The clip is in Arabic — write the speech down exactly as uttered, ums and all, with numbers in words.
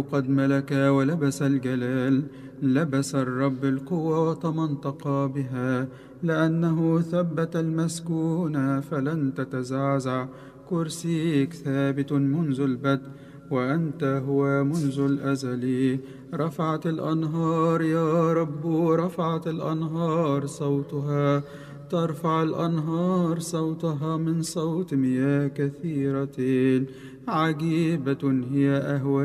قد ملك ولبس الجلال، لبس الرب القوة وتمنطق بها، لأنه ثبت المسكون فلن تتزعزع. كرسيك ثابت منذ البدء، وأنت هو منذ الأزل. رفعت الأنهار يا رب، رفعت الأنهار صوتها، ترفع الأنهار صوتها من صوت مياه كثيرة. عجيبة هي أهوال